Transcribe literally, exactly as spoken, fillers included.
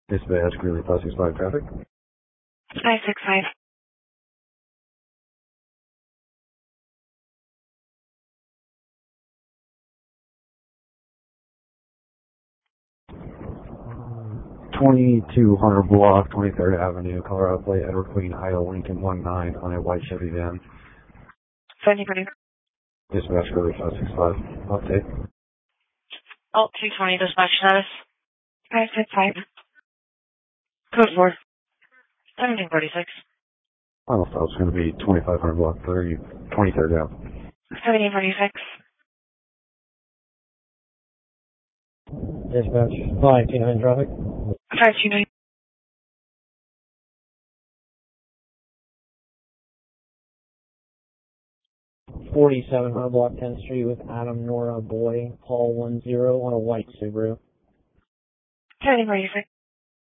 Dispatch, Greeley five six five traffic. five six five. twenty-two hundred block, twenty-third Avenue, Colorado Plate, Edward Queen, Iowa, Lincoln one nine on a white Chevy van. seventy forty. Dispatch, Greeley five six five. Update. Alt two twenty dispatch status. five six five. Code four. seventeen forty-six. Final stop's going to be twenty-five hundred block, thirty, twenty-third Avenue. seventeen forty-six. Dispatch, five two nine traffic. five two nine. forty-seven hundred block tenth Street with Adam, Nora, Boy, Paul one zero on a white Subaru. seventeen forty-six.